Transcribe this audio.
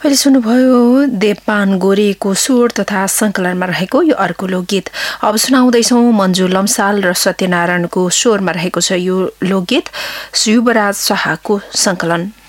अहिले सुन्नुभयो देवपान गोरेको स्वर तथा सङ्कलनमा रहेको यो अर्को लोकगीत। अब सुनाउँदैछौँ मन्जु लम्साल र सत्यनारायणको स्वरमा रहेको छ यो लोकगीत, युवराज शाहको सङ्कलन।